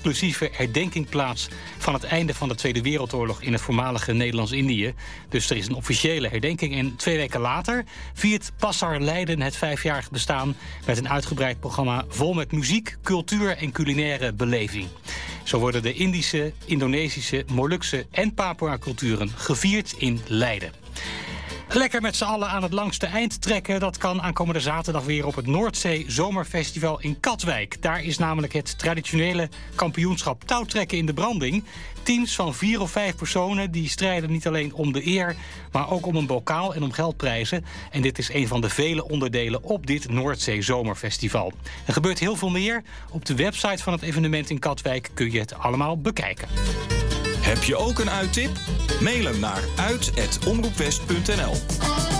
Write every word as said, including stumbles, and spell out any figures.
explosieve herdenking plaats van het einde van de Tweede Wereldoorlog in het voormalige Nederlands-Indië. Dus er is een officiële herdenking. En twee weken later viert Pasar Leiden het vijfjarig bestaan met een uitgebreid programma vol met muziek, cultuur en culinaire beleving. Zo worden de Indische, Indonesische, Molukse en Papua-culturen gevierd in Leiden. Lekker met z'n allen aan het langste eind trekken. Dat kan aankomende zaterdag weer op het Noordzee Zomerfestival in Katwijk. Daar is namelijk het traditionele kampioenschap touwtrekken in de branding. Teams van vier of vijf personen die strijden niet alleen om de eer, maar ook om een bokaal en om geldprijzen. En dit is een van de vele onderdelen op dit Noordzee Zomerfestival. Er gebeurt heel veel meer. Op de website van het evenement in Katwijk kun je het allemaal bekijken. Heb je ook een uittip? Mail hem naar uit apenstaartje omroepwest punt n l.